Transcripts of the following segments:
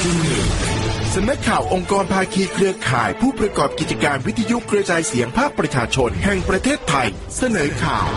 สำนักข่าวองค์กรภาคีเครือข่ายผู้ประกอบกิจการวิทยุกระจายเสียงภาคประชาชนแห่งประเทศไทยเสนอข่าว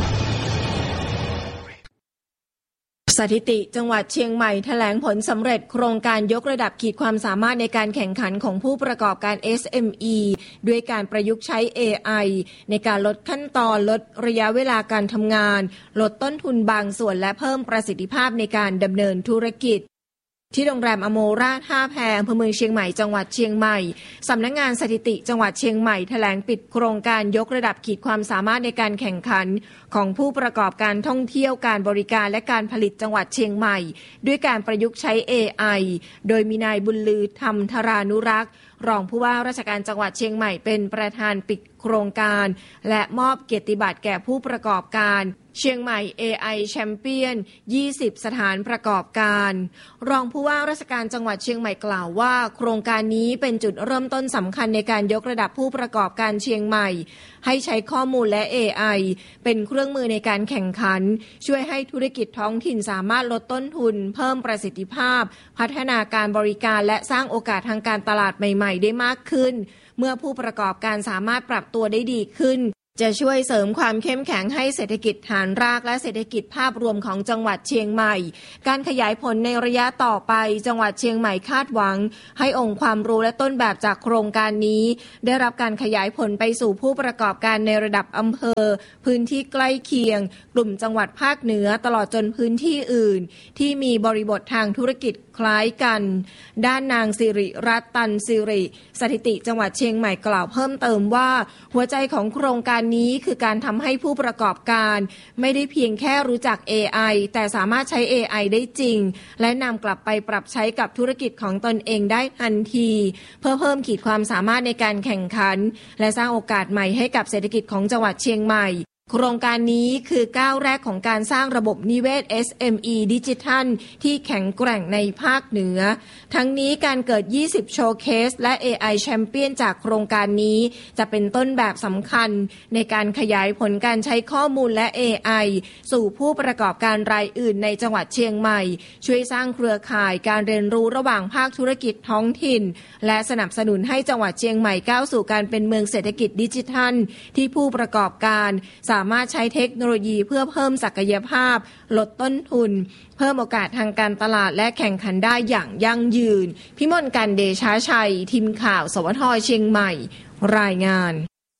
สถิติจังหวัดเชียงใหม่แถลงผลสำเร็จโครงการยกระดับขีดความสามารถในการแข่งขันของผู้ประกอบการ SME ด้วยการประยุกต์ใช้ AI ในการลดขั้นตอนลดระยะเวลาการทำงานลดต้นทุนบางส่วนและเพิ่มประสิทธิภาพในการดำเนินธุรกิจที่โรงแรมอโมราท่าแพอำเภอเมืองเชียงใหม่จังหวัดเชียงใหม่สำนักงานสถิติจังหวัดเชียงใหม่แถลงปิดโครงการยกระดับขีดความสามารถในการแข่งขันของผู้ประกอบการท่องเที่ยวการบริการและการผลิตจังหวัดเชียงใหม่ด้วยการประยุกต์ใช้ AI โดยมีนายบุญลือธรรมธรานุรักษ์รองผู้ว่าราชการจังหวัดเชียงใหม่เป็นประธานปิดโครงการและมอบเกียรติบัตรแก่ผู้ประกอบการเชียงใหม่ AI Champion 20 สถานประกอบการรองผู้ว่าราชการจังหวัดเชียงใหม่กล่าวว่าโครงการนี้เป็นจุดเริ่มต้นสำคัญในการยกระดับผู้ประกอบการเชียงใหม่ให้ใช้ข้อมูลและ AI เป็นเครื่องมือในการแข่งขันช่วยให้ธุรกิจท้องถิ่นสามารถลดต้นทุนเพิ่มประสิทธิภาพพัฒนาการบริการและสร้างโอกาสทางการตลาดใหม่ๆได้มากขึ้นเมื่อผู้ประกอบการสามารถปรับตัวได้ดีขึ้นจะช่วยเสริมความเข้มแข็งให้เศรษฐกิจฐานรากและเศรษฐกิจภาพรวมของจังหวัดเชียงใหม่การขยายผลในระยะต่อไปจังหวัดเชียงใหม่คาดหวังให้องค์ความรู้และต้นแบบจากโครงการนี้ได้รับการขยายผลไปสู่ผู้ประกอบการในระดับอำเภอพื้นที่ใกล้เคียงกลุ่มจังหวัดภาคเหนือตลอดจนพื้นที่อื่นที่มีบริบททางธุรกิจคล้ายกันด้านนางสิริรัตน์ตันสิริสถิติจังหวัดเชียงใหม่กล่าวเพิ่มเติมว่าหัวใจของโครงการนี้คือการทำให้ผู้ประกอบการไม่ได้เพียงแค่รู้จัก AI แต่สามารถใช้ AI ได้จริงและนำกลับไปปรับใช้กับธุรกิจของตนเองได้ทันทีเพื่อเพิ่มขีดความสามารถในการแข่งขันและสร้างโอกาสใหม่ให้กับเศรษฐกิจของจังหวัดเชียงใหม่โครงการนี้คือก้าวแรกของการสร้างระบบนิเวศ SME ดิจิทัลที่แข็งแกร่งในภาคเหนือทั้งนี้การเกิด20โชว์เคสและ AI Champion จากโครงการนี้จะเป็นต้นแบบสำคัญในการขยายผลการใช้ข้อมูลและ AI สู่ผู้ประกอบการรายอื่นในจังหวัดเชียงใหม่ช่วยสร้างเครือข่ายการเรียนรู้ระหว่างภาคธุรกิจท้องถิ่นและสนับสนุนให้จังหวัดเชียงใหม่ก้าวสู่การเป็นเมืองเศรษฐกิจดิจิทัลที่ผู้ประกอบการสามารถใช้เทคโนโลยีเพื่อเพิ่มศักยภาพลดต้นทุนเพิ่มโอกาสทางการตลาดและแข่งขันได้อย่างยั่งยืนพิมลกันเดชาชัยทีมข่าวสวทเชียงใหม่รายงาน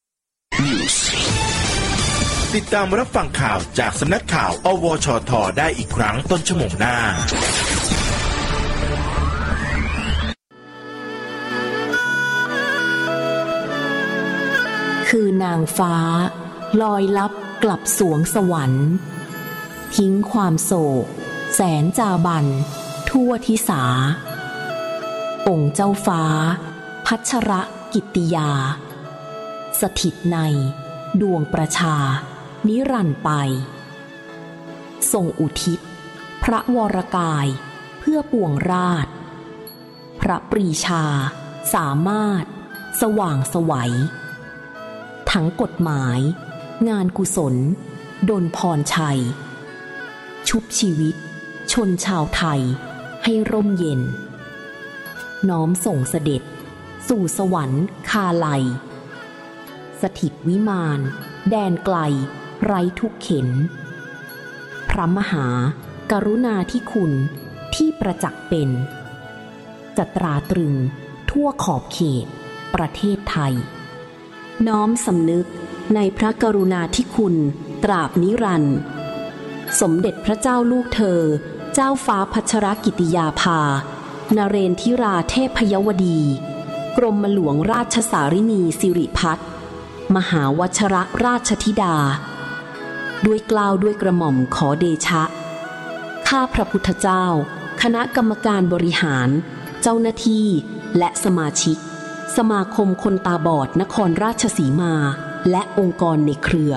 ติดตามรับฟังข่าวจากสำนักข่าวอวชทได้อีกครั้งต้นชั่วโมงหน้าคือนางฟ้าลอยลับกลับสวงสวรรค์ทิ้งความโศกแสนจาบันทั่วทิสาองค์เจ้าฟ้าพัชรกิตติยาสถิตในดวงประชานิรันดร์ไปทรงอุทิศพระวรกายเพื่อปวงราชพระปรีชาสามารถสว่างไสวทั้งกฎหมายงานกุศลดลพรชัยชุบชีวิตชนชาวไทยให้ร่มเย็นน้อมส่งเสด็จสู่สวรรค์คาลัยสถิตวิมานแดนไกลไร้ทุกเข็ญพระมหากรุณาธิคุณที่ประจักษ์เป็นจะตราตรึงทั่วขอบเขตประเทศไทยน้อมสำนึกในพระกรุณาธิคุณตราบนิรันดร์สมเด็จพระเจ้าลูกเธอเจ้าฟ้าพัชรกิติยาภานเรนทิราเทพยวดีกรมหลวงราชสารินีสิริพัฒน์มหาวชรราชธิดาด้วยเกล้าด้วยกระหม่อมขอเดชะข้าพระพุทธเจ้าคณะกรรมการบริหารเจ้าหน้าที่และสมาชิกสมาคมคนตาบอดนครราชสีมาและองค์กรในเครือ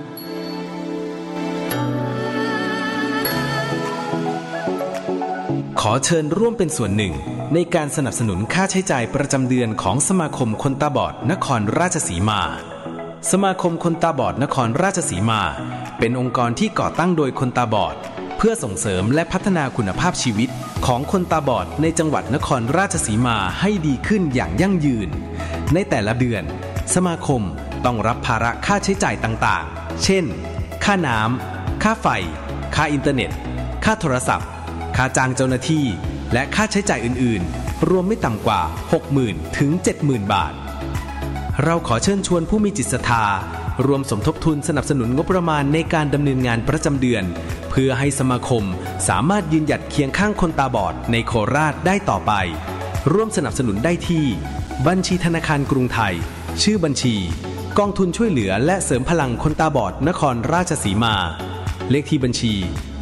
ขอเชิญร่วมเป็นส่วนหนึ่งในการสนับสนุนค่าใช้จ่ายประจำเดือนของสมาคมคนตาบอดนครราชสีมาสมาคมคนตาบอดนครราชสีมาเป็นองค์กรที่ก่อตั้งโดยคนตาบอดเพื่อส่งเสริมและพัฒนาคุณภาพชีวิตของคนตาบอดในจังหวัดนครราชสีมาให้ดีขึ้นอย่างยั่งยืนในแต่ละเดือนสมาคมต้องรับภาระค่าใช้จ่ายต่างๆเช่นค่าน้ำค่าไฟค่าอินเทอร์เน็ตค่าโทรศัพท์ค่าจ้างเจ้าหน้าที่และค่าใช้จ่ายอื่นๆรวมไม่ต่ำกว่า 60,000 ถึง 70,000 บาทเราขอเชิญชวนผู้มีจิตศรัทธารวมสมทบทุนสนับสนุนงบประมาณในการดำเนินงานประจำเดือนเพื่อให้สมาคมสามารถยืนหยัดเคียงข้างคนตาบอดในโคราชได้ต่อไปร่วมสนับสนุนได้ที่บัญชีธนาคารกรุงไทยชื่อบัญชีกองทุนช่วยเหลือและเสริมพลังคนตาบอดนครราชสีมาเลขที่บัญชี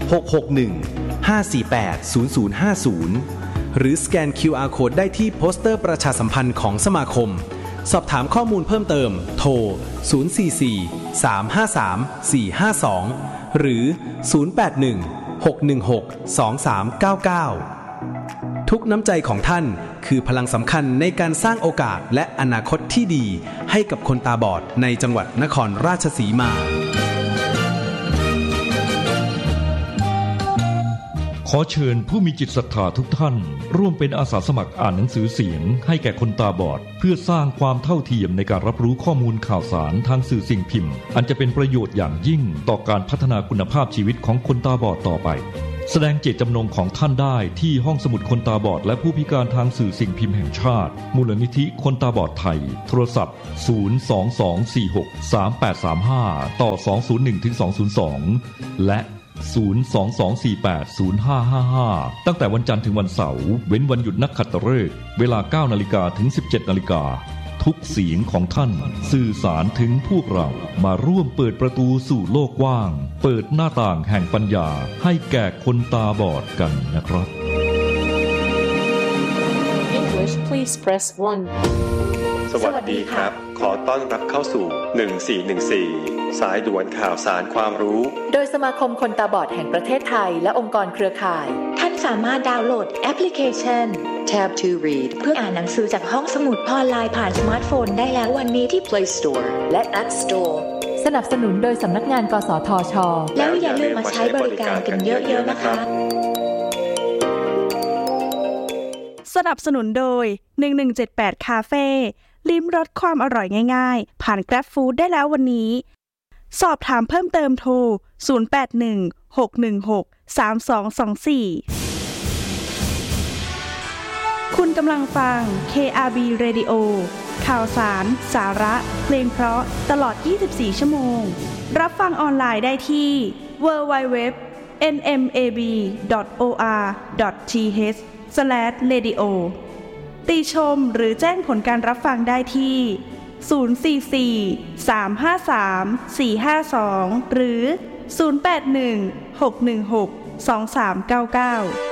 661-548-0050หรือสแกน QR Code ได้ที่โปสเตอร์ประชาสัมพันธ์ของสมาคมสอบถามข้อมูลเพิ่มเติมโทร044-353-452หรือ081-616-2399ทุกน้ำใจของท่านคือพลังสำคัญในการสร้างโอกาสและอนาคตที่ดีให้กับคนตาบอดในจังหวัดนครราชสีมาขอเชิญผู้มีจิตศรัทธาทุกท่านร่วมเป็นอาสาสมัครอ่านหนังสือเสียงให้แก่คนตาบอดเพื่อสร้างความเท่าเทียมในการรับรู้ข้อมูลข่าวสารทางสื่อสิ่งพิมพ์อันจะเป็นประโยชน์อย่างยิ่งต่อการพัฒนาคุณภาพชีวิตของคนตาบอดต่อไปแสดงเจตจำนงของท่านได้ที่ห้องสมุดคนตาบอดและผู้พิการทางสื่อสิ่งพิมพ์แห่งชาติมูลนิธิคนตาบอดไทยโทรศัพท์022463835ต่อ201-202และ022480555ตั้งแต่วันจันทร์ถึงวันเสาร์เว้นวันหยุดนักขัตฤกษ์เวลา 9:00 นถึง 17:00 นทุกเสียงของท่านสื่อสารถึงพวกเรามาร่วมเปิดประตูสู่โลกกว้างเปิดหน้าต่างแห่งปัญญาให้แก่คนตาบอดกันนะครับ English please press 1 สวัสดีครับขอต้อนรับเข้าสู่1414สายด่วนข่าวสารความรู้โดยสมาคมคนตาบอดแห่งประเทศไทยและองค์กรเครือข่ายท่านสามารถดาวน์โหลดแอปพลิเคชัน Tab to Read เพื่ออ่านหนังสือจากห้องสมุดออนไลน์ผ่านสมาร์ทโฟนได้แล้ววันนี้ที่ Play Store และ App Store สนับสนุนโดยสำนักงานกสทช.แล้วอย่าลืมมาใช้บริการกันเยอะๆนะคะสนับสนุนโดย1178คาเฟ่ลิ้มรสความอร่อยง่ายๆผ่าน Grab Food ได้แล้ววันนี้สอบถามเพิ่มเติมโทร0816113224คุณกำลังฟัง KRB Radio ข่าวสารสาระเพลงเพราะตลอด24ชั่วโมงรับฟังออนไลน์ได้ที่ www.nmab.or.th/radio ติชมหรือแจ้งผลการรับฟังได้ที่044-353-452หรือ081-616-2399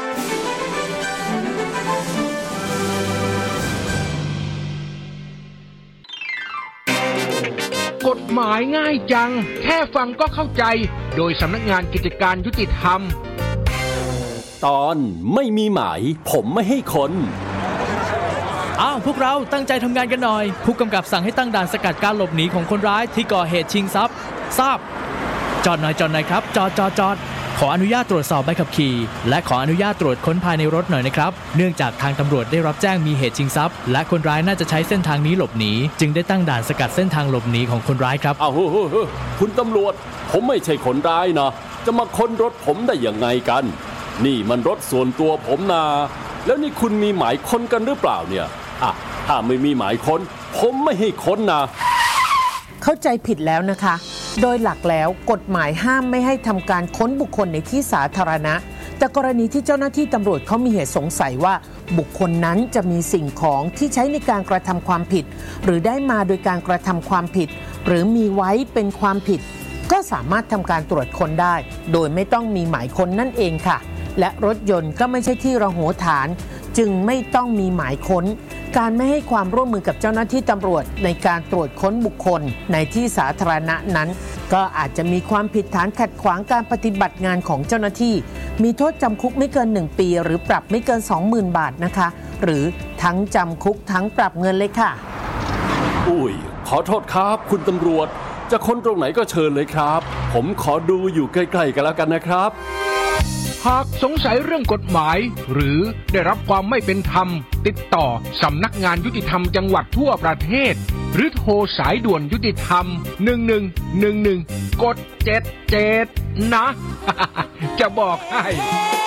กฎหมายง่ายจังแค่ฟังก็เข้าใจโดยสำนักงานกิจการยุติธรรมตอนไม่มีหมายผมไม่ให้คนพวกเราตั้งใจทำงานกันหน่อยผู้กำกับสั่งให้ตั้งด่านสกัดการหลบหนีของคนร้ายที่ก่อเหตุชิงทรัพย์ทราบจอดหน่อยครับจอดขออนุญาตตรวจสอบใบขับขี่และขออนุญาตตรวจค้นภายในรถหน่อยนะครับเนื่องจากทางตำรวจได้รับแจ้งมีเหตุชิงทรัพย์และคนร้ายน่าจะใช้เส้นทางนี้หลบหนีจึงได้ตั้งด่านสกัดเส้นทางหลบหนีของคนร้ายครับคุณตำรวจผมไม่ใช่คนร้ายนะจะมาค้นรถผมได้ยังไงกันนี่มันรถส่วนตัวผมนะแล้วนี่คุณมีหมายค้นกันหรือเปล่าเนี่ยถ้าไม่มีหมายค้นผมไม่ให้ค้นนะเข้าใจผิดแล้วนะคะโดยหลักแล้วกฎหมายห้ามไม่ให้ทำการค้นบุคคลในที่สาธารณะแต่กรณีที่เจ้าหน้าที่ตำรวจเขามีเหตุสงสัยว่าบุคคลนั้นจะมีสิ่งของที่ใช้ในการกระทำความผิดหรือได้มาโดยการกระทำความผิดหรือมีไว้เป็นความผิดก็สามารถทำการตรวจค้นได้โดยไม่ต้องมีหมายค้นนั่นเองค่ะและรถยนต์ก็ไม่ใช่ที่ระโหฐานจึงไม่ต้องมีหมายค้นการไม่ให้ความร่วมมือกับเจ้าหน้าที่ตำรวจในการตรวจค้นบุคคลในที่สาธารณะนั้นก็อาจจะมีความผิดฐานขัดขวางการปฏิบัติงานของเจ้าหน้าที่มีโทษจำคุกไม่เกิน1ปีหรือปรับไม่เกิน 20,000 บาทนะคะหรือทั้งจำคุกทั้งปรับเงินเลยค่ะขอโทษครับคุณตำรวจจะค้นตรงไหนก็เชิญเลยครับผมขอดูอยู่ใกล้ๆกันแล้วกันนะครับหากสงสัยเรื่องกฎหมายหรือได้รับความไม่เป็นธรรมติดต่อสำนักงานยุติธรรมจังหวัดทั่วประเทศหรือโทรสายด่วนยุติธรรม1111กด77นะ จะบอกให้